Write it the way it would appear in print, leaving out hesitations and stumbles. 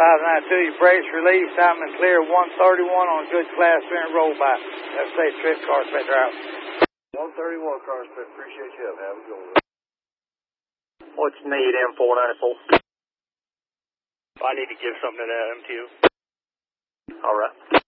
592, brace release. I'm in clear 131 on a good class sprint roll by. Let's say trip car spec out. 131 car spec, appreciate you. Have a good one. What's need, M494? I need to give something to that MTU. All right.